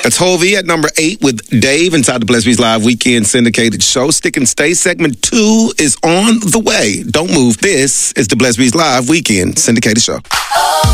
That's Hovey at number 8 with Dave inside the Blessed Beats Live Weekend Syndicated Show. Stick and Stay segment 2 is on the way. Don't move. This is the Blessed Beats Live Weekend Syndicated Show.